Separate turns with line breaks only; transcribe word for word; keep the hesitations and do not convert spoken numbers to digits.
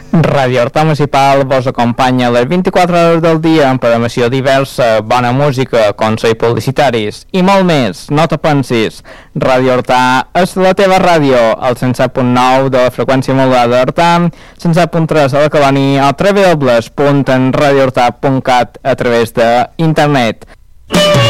Ràdio Horta Municipal vos acompanya les vint-i-quatre hores del dia amb programació diversa, bona música, consells publicitaris i molt més. No te pensis, Ràdio Horta és la teva ràdio, al cent set punt nou de la freqüència modulada d'Horta, cent set punt tres a la colònia o w w w punt radio horta punt cat a través d'internet.